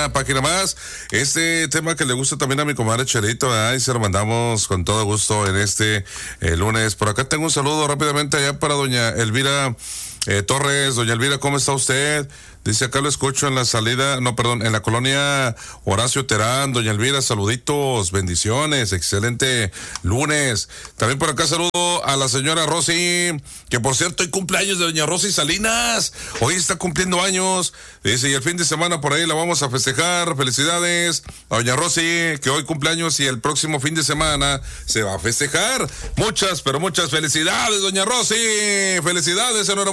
una página más. Este tema que le gusta también a mi comadre Chelito, y se lo mandamos con todo gusto en este lunes. Por acá tengo un saludo rápidamente allá para doña Elvira Torres. Doña Elvira, ¿cómo está usted? Dice, acá lo escucho en la salida, en la colonia Horacio Terán. Doña Elvira, saluditos, bendiciones, excelente lunes. También por acá saludo a la señora Rosy, que por cierto hoy cumpleaños de doña Rosy Salinas. Hoy está cumpliendo años. Dice, y el fin de semana por ahí la vamos a festejar. Felicidades a doña Rosy, que hoy cumpleaños y el próximo fin de semana se va a festejar. Muchas, pero muchas felicidades, doña Rosy. Felicidades, enhorabuena.